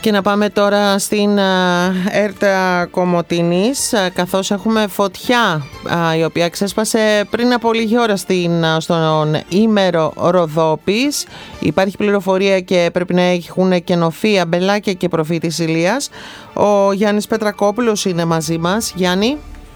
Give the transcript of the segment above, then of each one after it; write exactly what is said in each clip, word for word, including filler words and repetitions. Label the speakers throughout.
Speaker 1: Και να πάμε τώρα στην ΕΡΤ Κομοτηνής, καθώς έχουμε φωτιά η οποία ξέσπασε πριν από λίγη ώρα στην, στον Ήμερο Ροδόπης. Υπάρχει πληροφορία και πρέπει να έχουν κενωθεί αμπελάκια και προφήτης Ηλίας. Ο Γιάννης Πετρακόπουλος είναι μαζί μας. Γιάννη.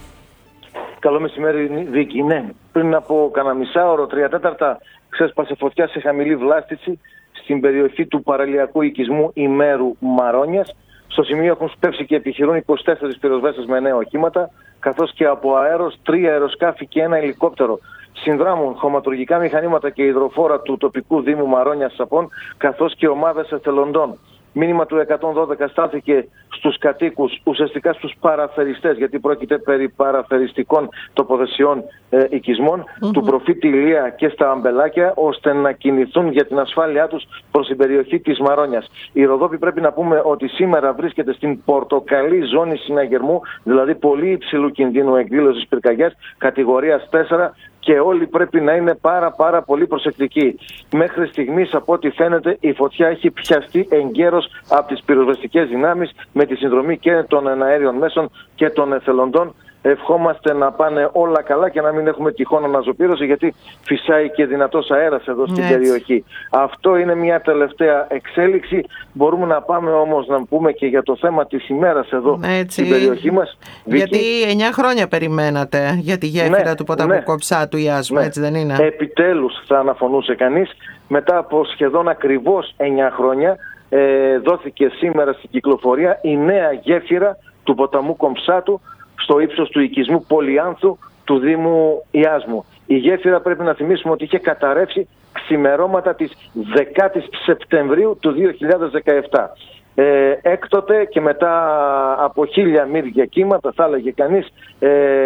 Speaker 2: Καλό μεσημέρι, Βίκη. Ναι, πριν από κανένα μισάωρο, τρία τέταρτα, ξέσπασε φωτιά σε χαμηλή βλάστηση στην περιοχή του παραλιακού οικισμού Ημέρου Μαρόνιας. Στο σημείο έχουν σπεύσει και επιχειρούν είκοσι τέσσερις πυροσβέστες με νέα οχήματα, καθώς και από αέρος τρία αεροσκάφη και ένα ελικόπτερο. Συνδράμουν χωματουργικά μηχανήματα και υδροφόρα του τοπικού Δήμου Μαρόνιας Σαπών, καθώς και ομάδες εθελοντών. Μήνυμα του εκατόν δώδεκα στάθηκε στους κατοίκους, ουσιαστικά στους παραθεριστές, γιατί πρόκειται περί παραθεριστικών τοποθεσιών ε, οικισμών, mm-hmm. του προφήτη Ηλία και στα αμπελάκια, ώστε να κινηθούν για την ασφάλειά τους προς την περιοχή της Μαρόνιας. Η Ροδόπη, πρέπει να πούμε ότι σήμερα βρίσκεται στην πορτοκαλί ζώνη συναγερμού, δηλαδή πολύ υψηλού κινδύνου εκδήλωσης πυρκαγιάς, κατηγορίας τέσσερα, και όλοι πρέπει να είναι πάρα πάρα πολύ προσεκτικοί. Μέχρι στιγμής, από ό,τι φαίνεται, η φωτιά έχει πιαστεί εγκαίρως από τις πυροσβεστικές δυνάμεις με τη συνδρομή και των εναέριων μέσων και των εθελοντών. Ευχόμαστε να πάνε όλα καλά και να μην έχουμε τυχόν αναζωπήρωση, γιατί φυσάει και δυνατός αέρας εδώ στην Έτσι. περιοχή. Αυτό είναι μια τελευταία εξέλιξη. Μπορούμε να πάμε όμως να πούμε και για το θέμα της ημέρας εδώ Έτσι. στην περιοχή μας.
Speaker 1: Γιατί εννιά χρόνια περιμένατε για τη γέφυρα ναι, του ποταμού ναι. Κομψάτου Ιάσου, ναι. έτσι δεν είναι?
Speaker 2: Επιτέλους, θα αναφωνούσε κανείς, μετά από σχεδόν ακριβώς εννιά χρόνια ε, δόθηκε σήμερα στην κυκλοφορία η νέα γέφυρα του ποταμού Κομψάτου στο ύψος του οικισμού Πολυάνθου του Δήμου Ιάσμου. Η γέφυρα, πρέπει να θυμίσουμε ότι είχε καταρρεύσει ξημερώματα της δέκατης Σεπτεμβρίου του δύο χιλιάδες δεκαεπτά. Ε, έκτοτε και μετά από χίλια μύρια κύματα, θα έλεγε κανείς, ε,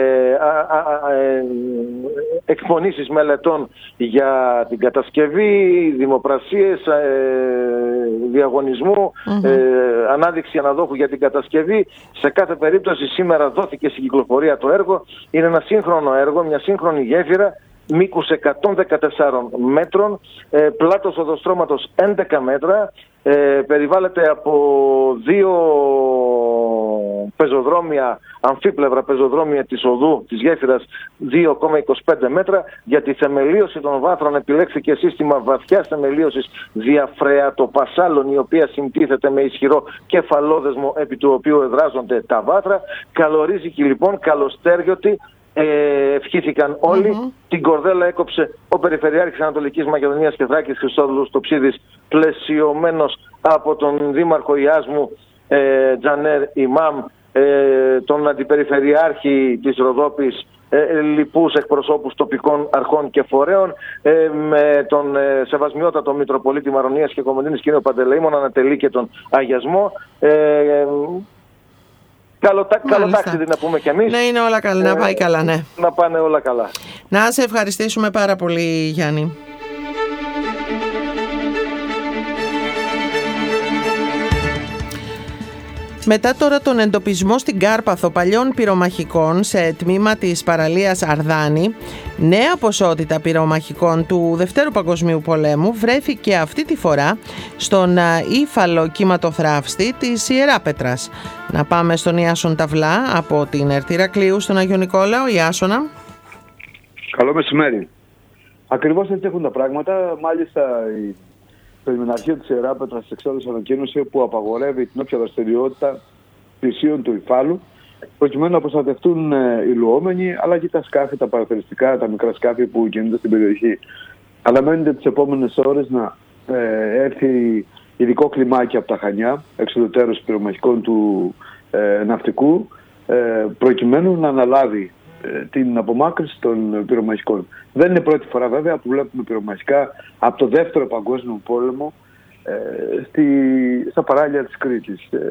Speaker 2: α, α, ε, εκπονήσεις μελετών για την κατασκευή, δημοπρασίες, ε, διαγωνισμού, mm-hmm. ε, ανάδειξη αναδόχου για την κατασκευή. Σε κάθε περίπτωση σήμερα δόθηκε στην κυκλοφορία το έργο. Είναι ένα σύγχρονο έργο, μια σύγχρονη γέφυρα μήκους εκατόν δεκατέσσερα μέτρων, ε, πλάτος οδοστρώματος έντεκα μέτρα, ε, περιβάλλεται από δύο πεζοδρόμια, αμφίπλευρα πεζοδρόμια της οδού της γέφυρας δύο κόμμα είκοσι πέντε μέτρα. Για τη θεμελίωση των βάθρων επιλέχθηκε σύστημα βαθιάς θεμελίωσης διαφρεατοπασάλων, η οποία συντίθεται με ισχυρό κεφαλόδεσμο επί του οποίου εδράζονται τα βάθρα. Καλορίζικη λοιπόν, καλοστέργιωτη, Ε, ευχήθηκαν όλοι. Mm-hmm. Την κορδέλα έκοψε ο Περιφερειάρχης Ανατολικής Μακεδονίας και Θράκης Χριστόδουλος Τοψίδης, πλαισιωμένος από τον Δήμαρχο Ιάσμου ε, Τζανέρ Ιμάμ, ε, τον Αντιπεριφερειάρχη της Ροδόπης, ε, λοιπούς εκπροσώπους τοπικών αρχών και φορέων, ε, με τον ε, Σεβασμιότατο Μητροπολίτη Μαρονίας και Κομοτηνής κ. Παντελεήμων, ανατελεί και τον αγιασμό. Ε, ε, Καλό, καλό ταξίδι να πούμε κι εμείς.
Speaker 1: Ναι, είναι όλα καλά, ε, να πάει καλά, ναι.
Speaker 2: Να πάνε όλα καλά.
Speaker 1: Να σε ευχαριστήσουμε πάρα πολύ, Γιάννη. Μετά τώρα τον εντοπισμό στην Κάρπαθο παλιών πυρομαχικών σε τμήμα της παραλίας Αρδάνη, νέα ποσότητα πυρομαχικών του Δευτέρου Παγκοσμίου Πολέμου βρέθηκε αυτή τη φορά στον ύφαλο κυματοθράφστη της Ιεράπετρας. Να πάμε στον Ιάσον Ταυλά από την ΕΡΤ Ηρακλείου στον Άγιο Νικόλαο. Ιάσονα.
Speaker 3: Καλό μεσημέρι. Ακριβώς έτσι έχουν τα πράγματα. Μάλιστα το Ιμεναρχείο της Ιεράπετρας εξέδωσε ανακοίνωση που απαγορεύει την όποια δραστηριότητα πλησίων του υφάλου, προκειμένου να προστατευτούν οι λουόμενοι, αλλά και τα σκάφη, τα παραθεριστικά, τα μικρά σκάφη που κινούνται στην περιοχή. Αναμένεται τις επόμενες ώρες να ε, έρθει ειδικό κλιμάκι από τα Χανιά, εξουδετερώς πυρομαχικών του ε, ναυτικού, ε, προκειμένου να αναλάβει την απομάκρυνση των πυρομαχικών. Δεν είναι πρώτη φορά βέβαια που βλέπουμε πυρομαχικά από το Δεύτερο Παγκόσμιο Πόλεμο ε, στη, στα παράλια της Κρήτης.